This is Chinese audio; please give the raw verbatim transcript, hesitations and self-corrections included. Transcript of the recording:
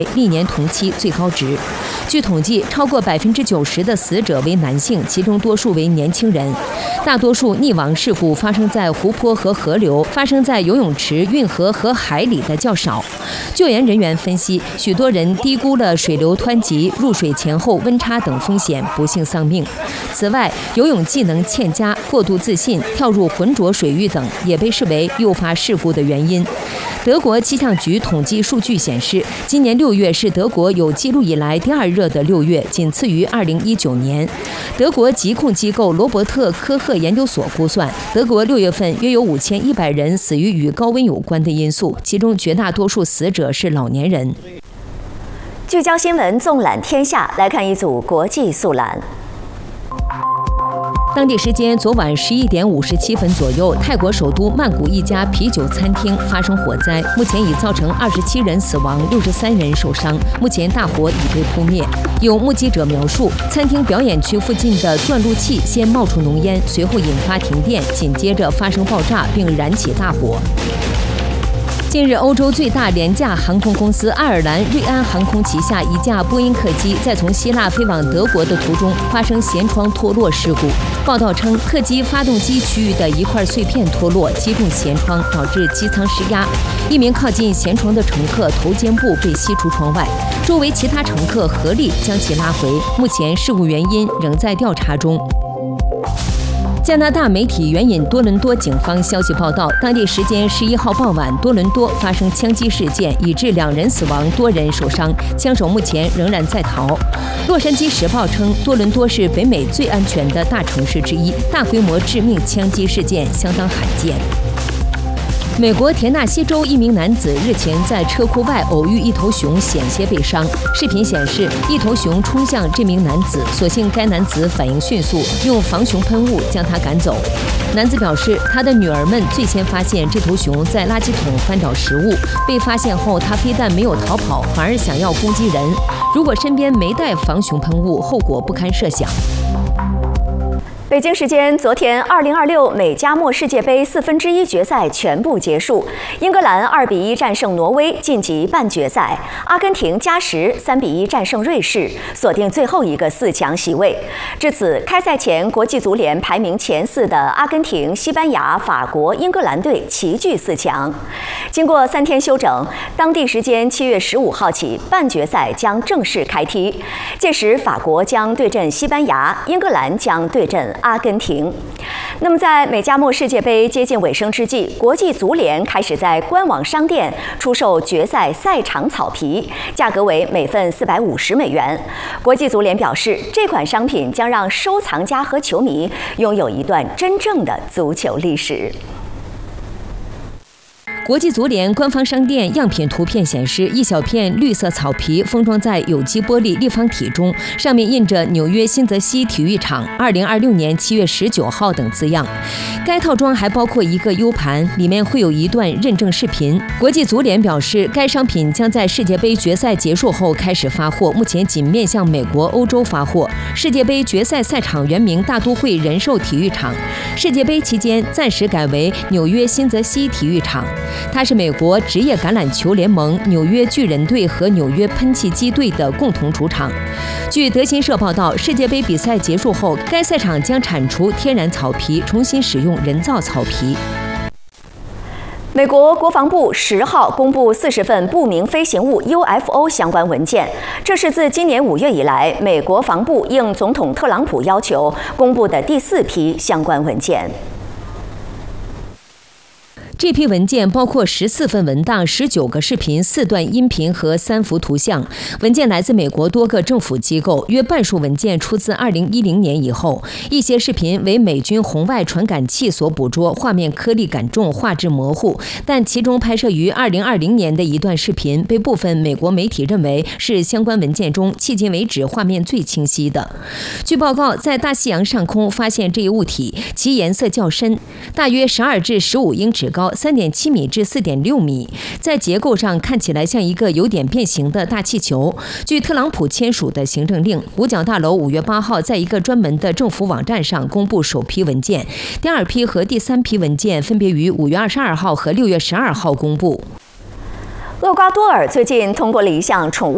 历年同期最高值。据统计，超过百分之九十的死者为男性，其中多数为年轻人。大多数溺亡事故发生在湖泊和河流，发生在游泳池、运河和海里的较少。救援人员分析，许多人低估了水流湍急、入水前后温差等风险，不幸丧命。此外，游泳技能欠佳、过度自信、跳入浑浊水域等也被视为诱发事故的原因。德国气象局统计数据显示，今年六月是德国有记录以来第二热的六月，仅次于二零一九年。德国疾控机构罗伯特科赫研究所估算，德国六月份约有五千一百人死于与高温有关的因素，其中绝大多数死者是老年人。 聚焦新闻，纵览天下，来看一组国际速览。 当地时间昨晚十一点五十七分左右，泰国首都曼谷一家啤酒餐厅发生火灾，目前已造成二十七人死亡，六十三人受伤。目前大火已被扑灭。有目击者描述，餐厅表演区附近的钻路器先冒出浓烟，随后引发停电，紧接着发生爆炸，并燃起大火。近日，欧洲最大廉价航空公司爱尔兰瑞安航空旗下一架波音客机在从希腊飞往德国的途中发生舷窗脱落事故。报道称，客机发动机区域的一块碎片脱落，击中舷窗，导致机舱失压。一名靠近舷窗的乘客头肩部被吸出窗外，周围其他乘客合力将其拉回。目前事故原因仍在调查中。加拿大媒体援引多伦多警方消息报道，当地时间十一号傍晚，多伦多发生枪击事件，已致两人死亡，多人受伤，枪手目前仍然在逃。洛杉矶时报称，多伦多是北美最安全的大城市之一，大规模致命枪击事件相当罕见。美国田纳西州一名男子日前在车库外偶遇一头熊，险些被伤。视频显示，一头熊冲向这名男子，所幸该男子反应迅速，用防熊喷雾将他赶走。男子表示，他的女儿们最先发现这头熊在垃圾桶翻找食物，被发现后，他非但没有逃跑，反而想要攻击人。如果身边没带防熊喷雾，后果不堪设想。 北京时间昨天，二零二六美加墨世界杯四分之一决赛全部结束，英格兰二比一战胜挪威，晋级半决赛；阿根廷加时三比一战胜瑞士，锁定最后一个四强席位。至此，开赛前国际足联排名前四的阿根廷、西班牙、法国、英格兰队齐聚四强。经过三天休整，当地时间七月十五号起，半决赛将正式开踢。届时，法国将对阵西班牙，英格兰将对阵阿根廷。那么，在美加墨世界杯接近尾声之际，国际足联开始在官网商店出售决赛赛场草皮，价格为每份四百五十美元。国际足联表示，这款商品将让收藏家和球迷拥有一段真正的足球历史。 国际足联官方商店样品图片显示，一小片绿色草皮封装在有机玻璃立方体中，上面印着纽约新泽西体育场二零二六年七月十九号等字样。该套装还包括一个 U 盘，里面会有一段认证视频。国际足联表示，该商品将在世界杯决赛结束后开始发货，目前仅面向美国、欧洲发货。世界杯决赛赛场原名大都会人寿体育场，世界杯期间暂时改为纽约新泽西体育场。它是美国职业橄榄球联盟纽约巨人队和纽约喷气机队的共同主场。据德新社报道，世界杯比赛结束后，该赛场将铲除天然草皮，重新使用人造草皮。 美国国防部十号公布四十份不明飞行物 U F O 相关文件，这是自今年五月以来，美国防部应总统特朗普要求公布的第四批相关文件。 这批文件包括十四份文档、十九个视频、四段音频和三幅图像。文件来自美国多个政府机构，约半数文件出自二零一零年以后。一些视频为美军红外传感器所捕捉，画面颗粒感重，画质模糊。但其中拍摄于二零二零年的一段视频，被部分美国媒体认为是相关文件中迄今为止画面最清晰的。据报告，在大西洋上空发现这一物体，其颜色较深，大约十二至十五英尺高。三点七米至四点六米，在结构上看起来像一个有点变形的大气球。据特朗普签署的行政令，五角大楼五月八号在一个专门的政府网站上公布首批文件，第二批和第三批文件分别于五月二十二号和六月十二号公布。 厄瓜多尔最近通过了一项宠物